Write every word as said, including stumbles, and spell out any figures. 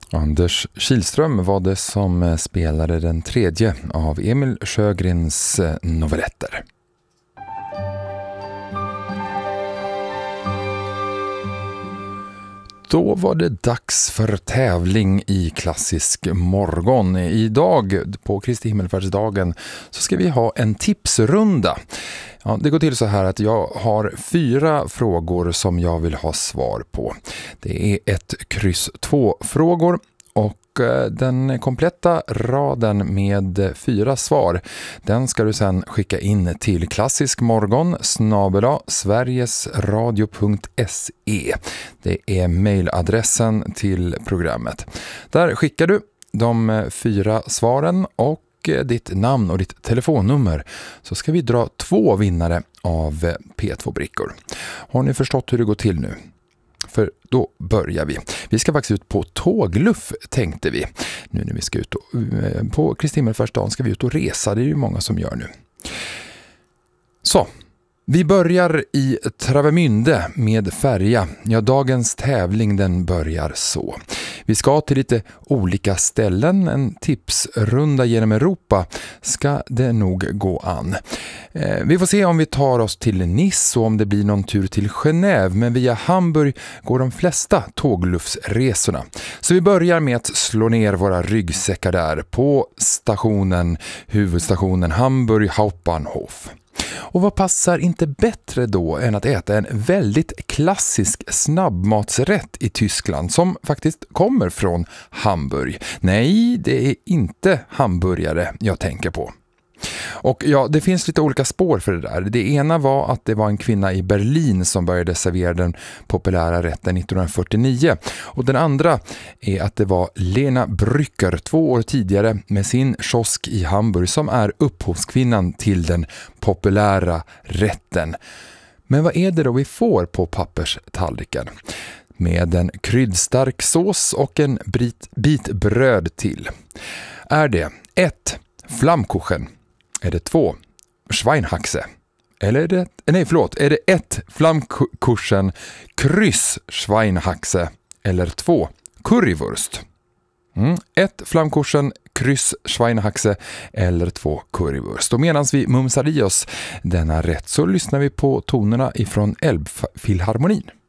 Anders Kihlström var det som spelade den tredje av Emil Sjögrens novelletter. Då var det dags för tävling i klassisk morgon. Idag på Kristi himmelfärdsdagen så ska vi ha en tipsrunda. Ja, det går till så här att jag har fyra frågor som jag vill ha svar på. Det är ett kryss två frågor och den kompletta raden med fyra svar, den ska du sedan skicka in till klassiskmorgon snabel-a sverigesradio punkt se. Det är mejladressen till programmet. Där skickar du de fyra svaren och ditt namn och ditt telefonnummer, så ska vi dra två vinnare av P två-brickor. Har ni förstått hur det går till nu? För då börjar vi. Vi ska faktiskt ut på tågluff, tänkte vi. Nu när vi ska ut och, på Kristi himmelfärdsdagen ska vi ut och resa. Det är ju många som gör nu. Så, vi börjar i Travemünde med färja. Ja, dagens tävling den börjar så. Vi ska till lite olika ställen. En tipsrunda genom Europa ska det nog gå an. Eh, vi får se om vi tar oss till Nice och om det blir någon tur till Genève. Men via Hamburg går de flesta tågluffsresorna. Så vi börjar med att slå ner våra ryggsäckar där på stationen, huvudstationen Hamburg Hauptbahnhof. Och vad passar inte bättre då än att äta en väldigt klassisk snabbmatsrätt i Tyskland som faktiskt kommer från Hamburg? Nej, det är inte hamburgare jag tänker på. Och ja, det finns lite olika spår för det där. Det ena var att det var en kvinna i Berlin som började servera den populära rätten nittonhundrafyrtionio. Och den andra är att det var Lena Brücker två år tidigare med sin kiosk i Hamburg som är upphovskvinnan till den populära rätten. Men vad är det då vi får på papperstallriken? Med en kryddstark sås och en bit, bit bröd till. Är det ett Flammkuchen? Är det två Schweinhaxe? Eller är det, nej förlåt, är det ett Flammkuchen kryss Schweinhaxe eller två Currywurst? Mm, ett Flammkuchen kryss Schweinhaxe eller två Currywurst. Och medan vi mumsar i oss denna rätt så lyssnar vi på tonerna ifrån Elbphilharmonin.